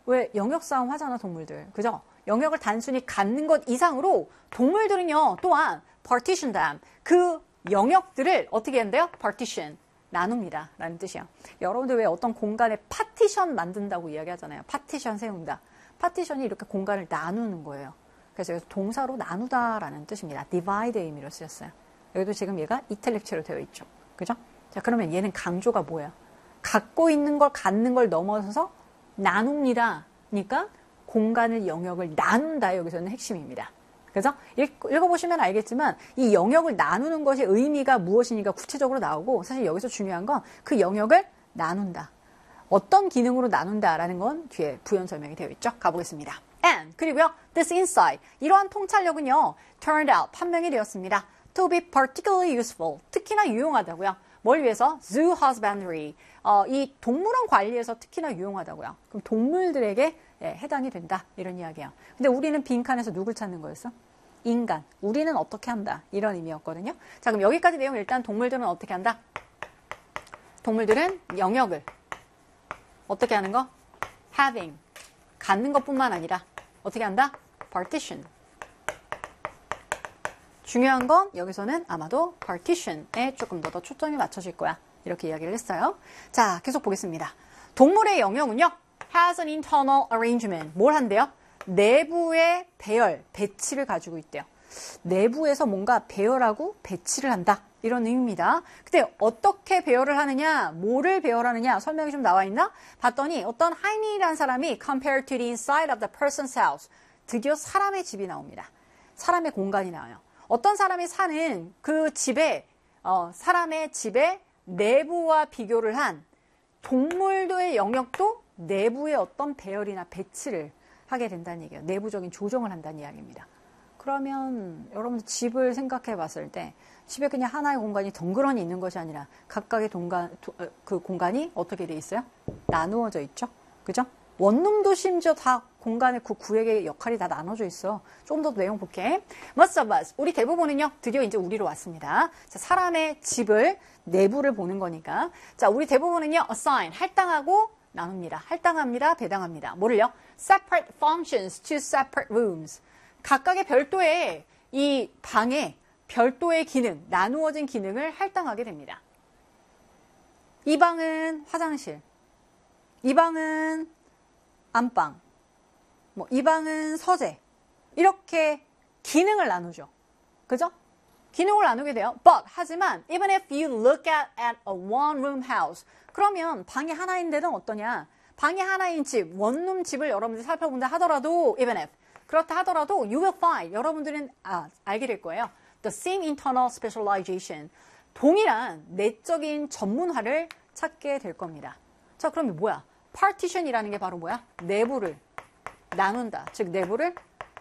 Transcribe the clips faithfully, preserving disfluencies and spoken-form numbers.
왜 영역 싸움 하잖아, 동물들. 그죠? 영역을 단순히 갖는 것 이상으로 동물들은요, 또한 partition them. 그 영역들을 어떻게 한대요? partition. 나눕니다. 라는 뜻이에요. 여러분들 왜 어떤 공간에 파티션 만든다고 이야기하잖아요. 파티션 세운다. 파티션이 이렇게 공간을 나누는 거예요. 그래서 여기서 동사로 나누다라는 뜻입니다. divide의 의미로 쓰였어요. 여기도 지금 얘가 이탈릭체로 되어 있죠. 그죠? 자, 그러면 얘는 강조가 뭐예요? 갖고 있는 걸 갖는 걸 넘어서서 나눕니다. 그러니까 공간을 영역을 나눈다. 여기서는 핵심입니다. 그죠? 읽, 읽어보시면 알겠지만 이 영역을 나누는 것의 의미가 무엇이니까 구체적으로 나오고 사실 여기서 중요한 건 그 영역을 나눈다. 어떤 기능으로 나눈다라는 건 뒤에 부연 설명이 되어 있죠. 가보겠습니다. And 그리고요. This insight 이러한 통찰력은요. Turned out 판명이 되었습니다. To be particularly useful 특히나 유용하다고요. 뭘 위해서? Zoo husbandry 어, 이 동물원 관리에서 특히나 유용하다고요. 그럼 동물들에게 예, 해당이 된다. 이런 이야기예요. 근데 우리는 빈칸에서 누굴 찾는 거였어? 인간. 우리는 어떻게 한다. 이런 의미였거든요. 자, 그럼 여기까지 내용 일단 동물들은 어떻게 한다? 동물들은 영역을 어떻게 하는 거? having. 갖는 것뿐만 아니라 어떻게 한다? partition. 중요한 건 여기서는 아마도 partition에 조금 더, 더 초점이 맞춰질 거야. 이렇게 이야기를 했어요. 자, 계속 보겠습니다. 동물의 영역은요. has an internal arrangement. 뭘 한대요? 내부의 배열, 배치를 가지고 있대요. 내부에서 뭔가 배열하고 배치를 한다. 이런 의미입니다. 근데 어떻게 배열을 하느냐, 뭐를 배열하느냐 설명이 좀 나와 있나? 봤더니 어떤 하인이라는 사람이 compared to the inside of the person's house. 드디어 사람의 집이 나옵니다. 사람의 공간이 나와요. 어떤 사람이 사는 그 집에, 어, 사람의 집의 내부와 비교를 한 동물들의 영역도 내부의 어떤 배열이나 배치를 하게 된다는 얘기예요. 내부적인 조정을 한다는 이야기입니다. 그러면 여러분들 집을 생각해 봤을 때 집에 그냥 하나의 공간이 덩그러니 있는 것이 아니라 각각의 동간, 도, 그 공간이 어떻게 돼 있어요? 나누어져 있죠? 그죠? 원룸도 심지어 다 공간의 그 구역의 역할이 다 나눠져 있어. 좀 더 내용 볼게. Most of us. 우리 대부분은요. 드디어 이제 우리로 왔습니다. 자, 사람의 집을 내부를 보는 거니까. 자, 우리 대부분은요. assign. 할당하고 나눕니다. 할당합니다. 배당합니다. 뭐를요? separate functions to separate rooms. 각각의 별도의 이 방에 별도의 기능, 나누어진 기능을 할당하게 됩니다. 이 방은 화장실. 이 방은 안방. 뭐, 이 방은 서재. 이렇게 기능을 나누죠. 그죠? 기능을 나누게 돼요. But, 하지만, even if you look at, at a one-room house, 그러면 방이 하나인데는 어떠냐? 방이 하나인 집, 원룸 집을 여러분들이 살펴본다 하더라도, even if, 그렇다 하더라도, you will find, 여러분들은 아, 알게 될 거예요. The same internal specialization. 동일한 내적인 전문화를 찾게 될 겁니다. 자, 그러면 뭐야? partition이라는 게 바로 뭐야? 내부를 나눈다. 즉, 내부를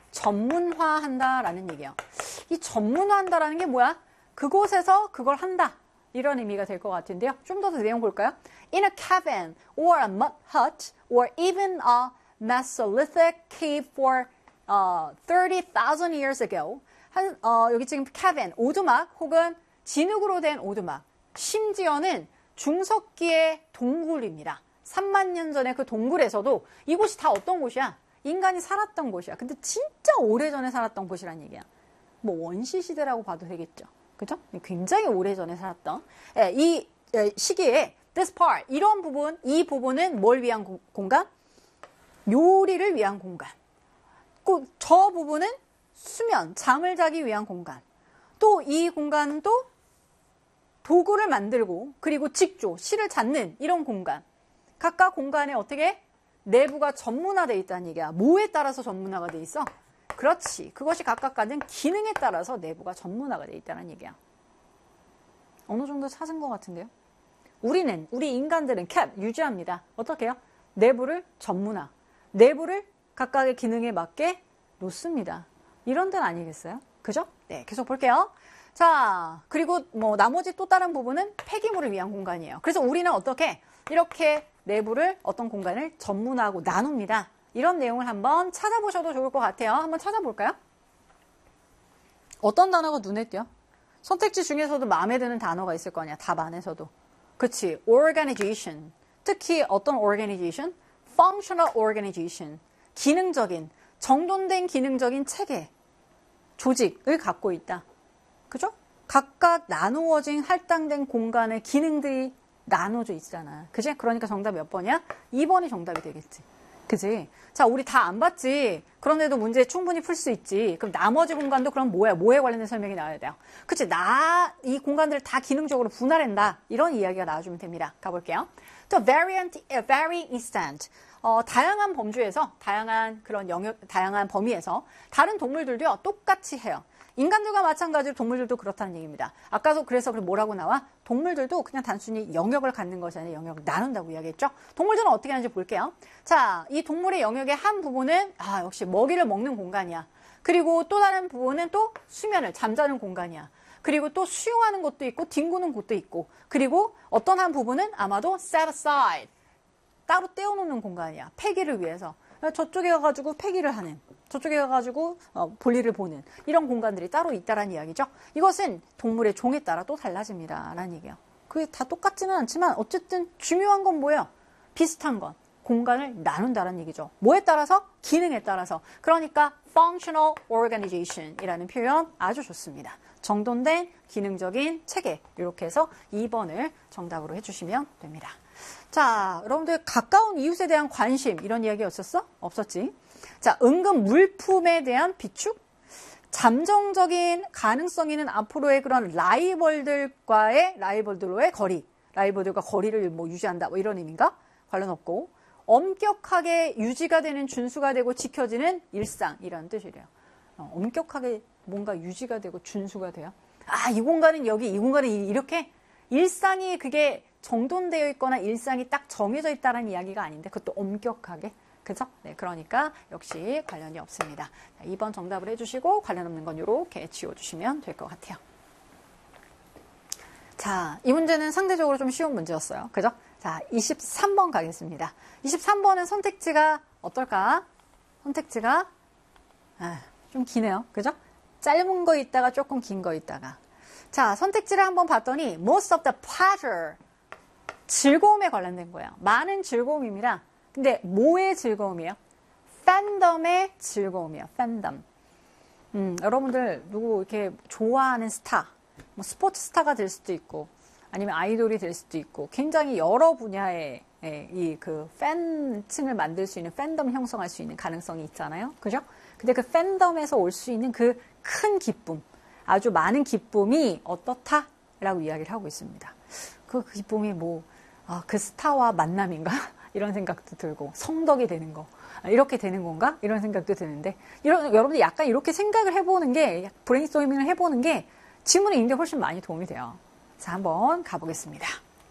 전문화한다라는 얘기예요. 이 전문화한다라는 게 뭐야? 그곳에서 그걸 한다. 이런 의미가 될 것 같은데요. 좀 더 내용 볼까요? In a cabin or a mud hut or even a Mesolithic cave for uh, thirty thousand years ago. 한, 어, 여기 지금 cabin, 오두막 혹은 진흙으로 된 오두막. 심지어는 중석기의 동굴입니다. 삼만 년 전에 그 동굴에서도 이곳이 다 어떤 곳이야? 인간이 살았던 곳이야. 근데 진짜 오래전에 살았던 곳이란 얘기야. 뭐 원시시대라고 봐도 되겠죠. 그죠? 굉장히 오래전에 살았던. 예, 이 예, 시기에 this part, 이런 부분, 이 부분은 뭘 위한 고, 공간? 요리를 위한 공간. 꼭 저 부분은 수면, 잠을 자기 위한 공간. 또 이 공간은 또 도구를 만들고 그리고 직조, 실을 찾는 이런 공간. 각각 공간에 어떻게 내부가 전문화되어 있다는 얘기야. 뭐에 따라서 전문화가 돼 있어? 그렇지. 그것이 각각 가진 기능에 따라서 내부가 전문화가 되어 있다는 얘기야. 어느 정도 찾은 것 같은데요? 우리는, 우리 인간들은 캡, 유지합니다. 어떻게 해요? 내부를 전문화. 내부를 각각의 기능에 맞게 놓습니다. 이런 데는 아니겠어요? 그죠? 네, 계속 볼게요. 자, 그리고 뭐 나머지 또 다른 부분은 폐기물을 위한 공간이에요. 그래서 우리는 어떻게 이렇게 내부를 어떤 공간을 전문화하고 나눕니다. 이런 내용을 한번 찾아보셔도 좋을 것 같아요. 한번 찾아볼까요? 어떤 단어가 눈에 띄어? 선택지 중에서도 마음에 드는 단어가 있을 거 아니야. 답 안에서도. 그치. organization. 특히 어떤 organization? functional organization, 기능적인, 정돈된 기능적인 체계, 조직을 갖고 있다. 그죠? 각각 나누어진 할당된 공간의 기능들이 나눠져 있잖아. 그지? 그러니까 정답 몇 번이야? 이 번이 정답이 되겠지. 그지? 자, 우리 다 안 봤지? 그런데도 문제 충분히 풀 수 있지. 그럼 나머지 공간도 그럼 뭐야? 뭐에 관련된 설명이 나와야 돼요? 그치? 나, 이 공간들을 다 기능적으로 분할한다. 이런 이야기가 나와주면 됩니다. 가볼게요. 또, variant, vary extent. 어, 다양한 범주에서, 다양한 그런 영역, 다양한 범위에서 다른 동물들도요, 똑같이 해요. 인간들과 마찬가지로 동물들도 그렇다는 얘기입니다. 아까도 그래서 뭐라고 나와? 동물들도 그냥 단순히 영역을 갖는 것이 아니라 영역을 나눈다고 이야기했죠. 동물들은 어떻게 하는지 볼게요. 자, 이 동물의 영역의 한 부분은 아, 역시 먹이를 먹는 공간이야. 그리고 또 다른 부분은 또 수면을 잠자는 공간이야. 그리고 또 수영하는 곳도 있고 뒹구는 곳도 있고 그리고 어떤 한 부분은 아마도 set aside 따로 떼어놓는 공간이야. 패기를 위해서. 저쪽에 가가지고 패기를 하는, 저쪽에 가가지고 어, 볼일을 보는 이런 공간들이 따로 있다라는 이야기죠. 이것은 동물의 종에 따라 또 달라집니다. 라는 얘기예요. 그게 다 똑같지는 않지만 어쨌든 중요한 건 뭐예요? 비슷한 건. 공간을 나눈다라는 얘기죠. 뭐에 따라서? 기능에 따라서. 그러니까 functional organization 이라는 표현 아주 좋습니다. 정돈된 기능적인 체계. 이렇게 해서 이 번을 정답으로 해주시면 됩니다. 자, 여러분들 가까운 이웃에 대한 관심 이런 이야기 없었어? 없었지. 자, 은근 물품에 대한 비축, 잠정적인 가능성 있는 앞으로의 그런 라이벌들과의 라이벌들로의 거리, 라이벌들과 거리를 뭐 유지한다 뭐 이런 의미인가? 관련 없고 엄격하게 유지가 되는 준수가 되고 지켜지는 일상 이런 뜻이래요. 어, 엄격하게 뭔가 유지가 되고 준수가 돼요. 아, 이 공간은 여기, 이 공간은 이렇게 일상이 그게 정돈되어 있거나 일상이 딱 정해져 있다는 이야기가 아닌데 그것도 엄격하게 그죠? 네, 그러니까 역시 관련이 없습니다. 자, 이 번 정답을 해주시고 관련 없는 건 이렇게 지워주시면 될 것 같아요. 자, 이 문제는 상대적으로 좀 쉬운 문제였어요. 그죠? 자, 이십삼 번 가겠습니다. 이십삼 번은 선택지가 어떨까? 선택지가 아, 좀 기네요. 그죠? 짧은 거 있다가 조금 긴 거 있다가 자, 선택지를 한번 봤더니 most of the pleasure 즐거움에 관련된 거예요. 많은 즐거움입니다. 근데 뭐의 즐거움이에요? 팬덤의 즐거움이에요. 팬덤. 음, 여러분들 누구 이렇게 좋아하는 스타, 뭐 스포츠 스타가 될 수도 있고, 아니면 아이돌이 될 수도 있고, 굉장히 여러 분야의 이 그 팬층을 만들 수 있는 팬덤 형성할 수 있는 가능성이 있잖아요. 그죠? 근데 그 팬덤에서 올 수 있는 그 큰 기쁨, 아주 많은 기쁨이 어떻다? 라고 이야기를 하고 있습니다. 그 기쁨이 뭐, 아, 그 스타와 만남인가? 이런 생각도 들고, 성덕이 되는 거. 이렇게 되는 건가? 이런 생각도 드는데, 이런, 여러분들 약간 이렇게 생각을 해보는 게, 브레인스토밍을 해보는 게 지문을 읽는데 훨씬 많이 도움이 돼요. 자, 한번 가보겠습니다.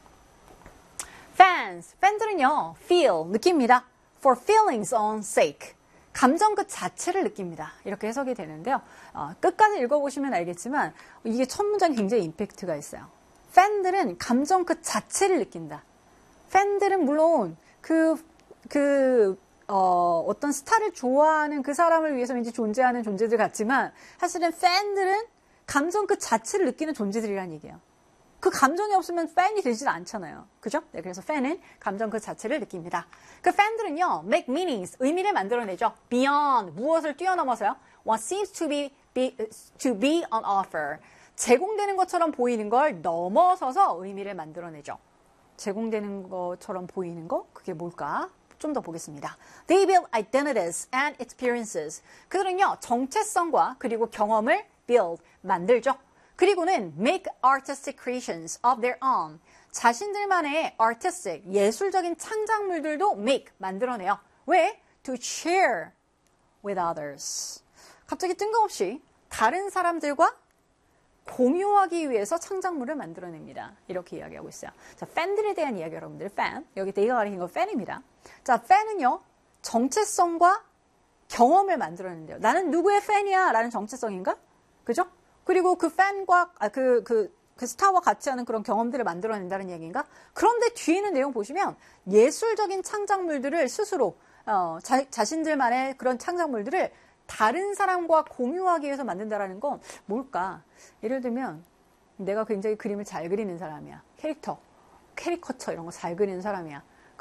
fans. 팬들은요, feel, 느낍니다. for feelings on sake. 감정 그 자체를 느낍니다. 이렇게 해석이 되는데요. 어, 끝까지 읽어보시면 알겠지만 이게 첫 문장이 굉장히 임팩트가 있어요. 팬들은 감정 그 자체를 느낀다. 팬들은 물론 그, 그 어, 어떤 스타를 좋아하는 그 사람을 위해서 왠지 존재하는 존재들 같지만 사실은 팬들은 감정 그 자체를 느끼는 존재들이라는 얘기예요. 그 감정이 없으면 팬이 되질 않잖아요. 그죠? 네, 그래서 팬은 감정 그 자체를 느낍니다. 그 팬들은요, make meanings, 의미를 만들어내죠. beyond, 무엇을 뛰어넘어서요. what seems to be, be, to be on offer. 제공되는 것처럼 보이는 걸 넘어서서 의미를 만들어내죠. 제공되는 것처럼 보이는 거? 그게 뭘까? 좀 더 보겠습니다. They build identities and experiences. 그들은요, 정체성과 그리고 경험을 build, 만들죠. 그리고는 make artistic creations of their own. 자신들만의 artistic, 예술적인 창작물들도 make, 만들어내요. 왜? To share with others. 갑자기 뜬금없이 다른 사람들과 공유하기 위해서 창작물을 만들어냅니다. 이렇게 이야기하고 있어요. 자, 팬들에 대한 이야기 여러분들, 팬. 여기 내가 가리킨 건 팬입니다. 자, 팬은요, 정체성과 경험을 만들어낸대요. 나는 누구의 팬이야? 라는 정체성인가? 그죠? 그리고 그 팬과, 아, 그, 그, 그 스타와 같이 하는 그런 경험들을 만들어낸다는 얘기인가? 그런데 뒤에 있는 내용 보시면 예술적인 창작물들을 스스로, 어, 자, 자신들만의 그런 창작물들을 다른 사람과 공유하기 위해서 만든다라는 건 뭘까? 예를 들면, 내가 굉장히 그림을 잘 그리는 사람이야. 캐릭터, 캐리커처 이런 거 잘 그리는 사람이야.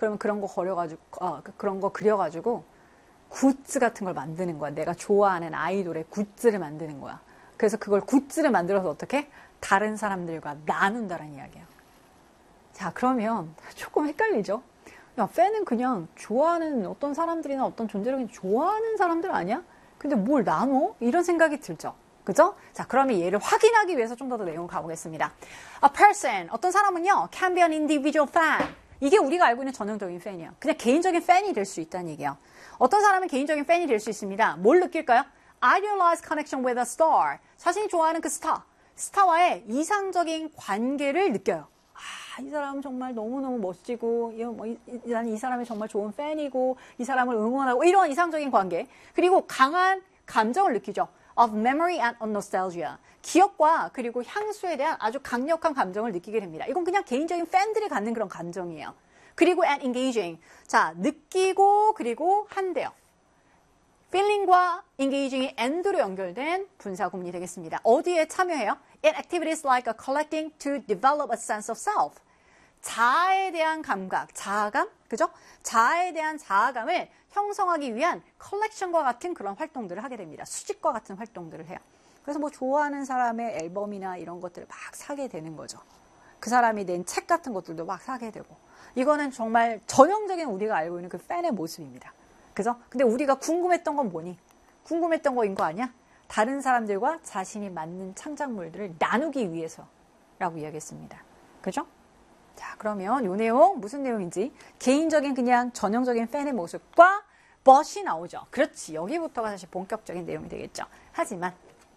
그러면 그런 거 그려가지고, 어, 그런 거 그려가지고 굿즈 같은 걸 만드는 거야. 내가 좋아하는 아이돌의 굿즈를 만드는 거야. 그래서 그걸 굿즈를 만들어서 어떻게? 다른 사람들과 나눈다는 이야기야. 자, 그러면 조금 헷갈리죠? 야, 팬은 그냥 좋아하는 어떤 사람들이나 어떤 존재를 좋아하는 사람들 아니야? 근데 뭘 나눠? 이런 생각이 들죠. 그죠? 자, 그러면 얘를 확인하기 위해서 좀 더 더 내용을 가보겠습니다. A person, 어떤 사람은요, can be an individual fan. 이게 우리가 알고 있는 전형적인 팬이에요. 그냥 개인적인 팬이 될 수 있다는 얘기예요. 어떤 사람은 개인적인 팬이 될 수 있습니다. 뭘 느낄까요? Idealized connection with a star. 자신이 좋아하는 그 스타, 스타와의 이상적인 관계를 느껴요. 아, 이 사람은 정말 너무너무 멋지고, 이, 뭐, 이, 나는 이 사람이 정말 좋은 팬이고, 이 사람을 응원하고, 이런 이상적인 관계. 그리고 강한 감정을 느끼죠. Of memory and nostalgia. 기억과 그리고 향수에 대한 아주 강력한 감정을 느끼게 됩니다. 이건 그냥 개인적인 팬들이 갖는 그런 감정이에요. 그리고 and engaging. 자, 느끼고 그리고 한대요. feeling과 engaging이 and로 연결된 분사 구문이 되겠습니다. 어디에 참여해요? In activities like collecting to develop a sense of self. 자아에 대한 감각, 자아감, 그죠? 자아에 대한 자아감을 형성하기 위한 컬렉션과 같은 그런 활동들을 하게 됩니다. 수집과 같은 활동들을 해요. 그래서 뭐 좋아하는 사람의 앨범이나 이런 것들을 막 사게 되는 거죠. 그 사람이 낸 책 같은 것들도 막 사게 되고. 이거는 정말 전형적인 우리가 알고 있는 그 팬의 모습입니다. 그죠? 근데 우리가 궁금했던 건 뭐니? 궁금했던 거인 거 아니야? 다른 사람들과 자신이 맞는 창작물들을 나누기 위해서라고 이야기했습니다. 그죠? 자, 그러면 이 내용 무슨 내용인지 개인적인 그냥 전형적인 팬의 모습과 but이 나오죠. 그렇지. 여기부터가 사실 본격적인 내용이 되겠죠. 하지만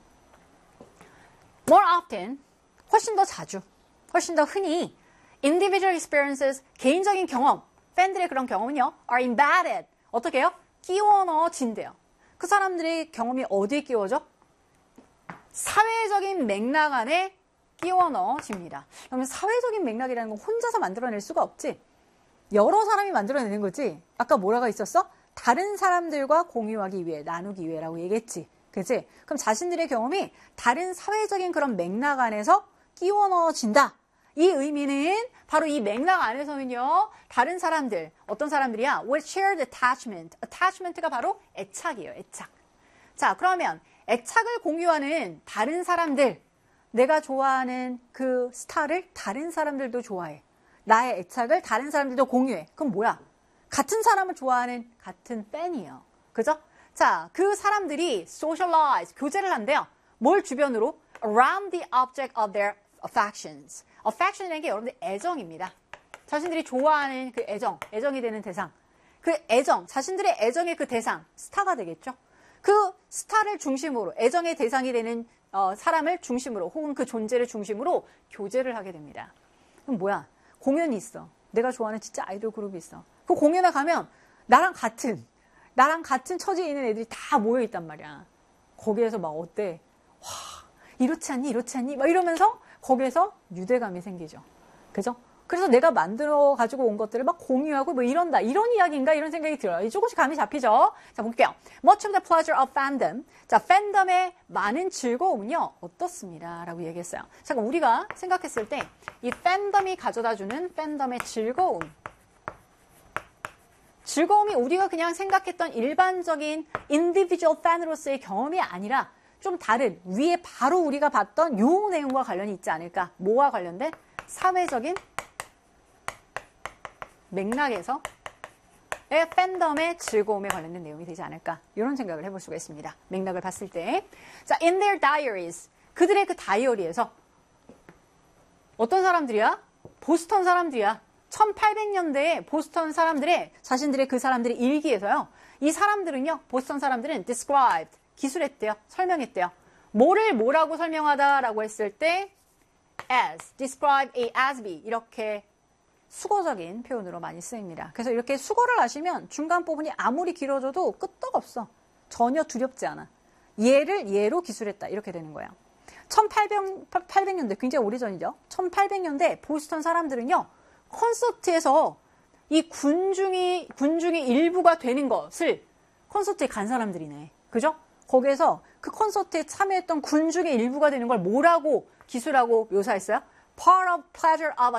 more often, 훨씬 더 자주, 훨씬 더 흔히 individual experiences, 개인적인 경험, 팬들의 그런 경험은요, are embedded. 어떻게 해요? 끼워 넣어진대요. 그 사람들의 경험이 어디에 끼워져? 사회적인 맥락 안에 끼워 넣어집니다. 그러면 사회적인 맥락이라는 건 혼자서 만들어낼 수가 없지. 여러 사람이 만들어내는 거지. 아까 뭐라고 있었어? 다른 사람들과 공유하기 위해, 나누기 위해라고 얘기했지. 그치? 그럼 자신들의 경험이 다른 사회적인 그런 맥락 안에서 끼워 넣어진다. 이 의미는 바로 이 맥락 안에서는요, 다른 사람들, 어떤 사람들이야? with shared attachment. attachment가 바로 애착이에요, 애착. 자, 그러면 애착을 공유하는 다른 사람들, 내가 좋아하는 그 스타를 다른 사람들도 좋아해. 나의 애착을 다른 사람들도 공유해. 그럼 뭐야? 같은 사람을 좋아하는 같은 팬이에요. 그죠? 자, 그 사람들이 socialize, 교제를 한대요. 뭘 주변으로? around the object of their affections. affection이라는 게 여러분들 애정입니다. 자신들이 좋아하는 그 애정, 애정이 되는 대상. 그 애정, 자신들의 애정의 그 대상, 스타가 되겠죠. 그 스타를 중심으로, 애정의 대상이 되는 어, 사람을 중심으로, 혹은 그 존재를 중심으로 교제를 하게 됩니다. 그럼 뭐야? 공연이 있어. 내가 좋아하는 진짜 아이돌 그룹이 있어. 그 공연에 가면 나랑 같은, 나랑 같은 처지에 있는 애들이 다 모여있단 말이야. 거기에서 막 어때? 와, 이렇지 않니? 이렇지 않니? 막 이러면서 거기에서 유대감이 생기죠. 그죠? 그래서 내가 만들어 가지고 온 것들을 막 공유하고 뭐 이런다. 이런 이야기인가? 이런 생각이 들어요. 조금씩 감이 잡히죠? 자, 볼게요. Much of the pleasure of fandom. 자, 팬덤의 많은 즐거움은요, 어떻습니다. 라고 얘기했어요. 잠깐, 우리가 생각했을 때 이 팬덤이 가져다주는 팬덤의 즐거움. 즐거움이 우리가 그냥 생각했던 일반적인 인디비주얼 팬으로서의 경험이 아니라 좀 다른, 위에 바로 우리가 봤던 요 내용과 관련이 있지 않을까. 뭐와 관련된? 사회적인 맥락에서 의 팬덤의 즐거움에 관련된 내용이 되지 않을까. 이런 생각을 해볼 수가 있습니다. 맥락을 봤을 때. 자, in their diaries. 그들의 그 다이어리에서 어떤 사람들이야? 보스턴 사람들이야. 천팔백 년대에 보스턴 사람들의, 자신들의 그 사람들의 일기에서요. 이 사람들은요, 보스턴 사람들은 described, 기술했대요. 설명했대요. 뭐를 뭐라고 설명하다라고 했을 때 as, describe A as B 이렇게 수거적인 표현으로 많이 쓰입니다. 그래서 이렇게 수거를 하시면 중간 부분이 아무리 길어져도 끄떡없어. 전혀 두렵지 않아. 얘를 얘로 기술했다. 이렇게 되는 거예요. 천팔백 년대, 굉장히 오래전이죠. 천팔백 년대 보스턴 사람들은요. 콘서트에서 이 군중이, 군중의 일부가 되는 것을 콘서트에 간 사람들이네. 그죠? 거기에서 그 콘서트에 참여했던 군중의 일부가 되는 걸 뭐라고 기술하고 묘사했어요? Part of pleasure of